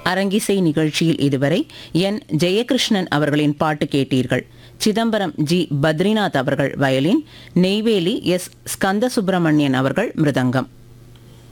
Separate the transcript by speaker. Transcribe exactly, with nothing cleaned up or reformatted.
Speaker 1: அரங்கிசை நிகழ்ச்சியில் இதுவரை என் ஜெயகிருஷ்ணன் அவர்களின் பாட்டு கேட்டீர்கள். சிதம்பரம் ஜி பத்ரிநாத் அவர்கள் வயலின், நெய்வேலி எஸ் ஸ்கந்த சுப்பிரமணியன் அவர்கள் மிருதங்கம்.